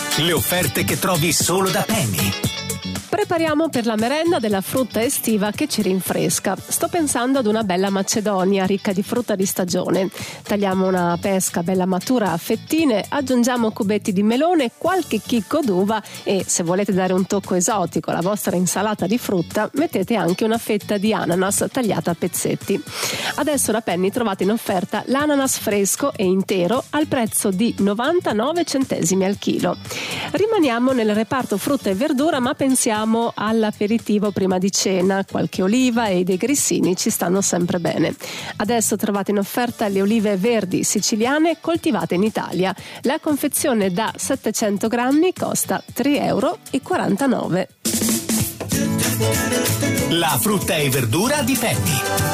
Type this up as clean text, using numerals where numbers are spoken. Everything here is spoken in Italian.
Le offerte che trovi solo da Penny. Prepariamo per la merenda della frutta estiva che ci rinfresca. Sto pensando ad una bella macedonia ricca di frutta di stagione. Tagliamo una pesca bella matura a fettine, aggiungiamo cubetti di melone, qualche chicco d'uva e, se volete dare un tocco esotico alla vostra insalata di frutta, mettete anche una fetta di ananas tagliata a pezzetti. Adesso da Penny trovate in offerta l'ananas fresco e intero al prezzo di 99 centesimi al chilo. Rimaniamo nel reparto frutta e verdura, ma pensiamo all'aperitivo prima di cena. Qualche oliva e dei grissini ci stanno sempre bene. Adesso trovate in offerta le olive verdi siciliane coltivate in Italia. La confezione da 700 grammi costa 3,49 €. La frutta e verdura di Penny.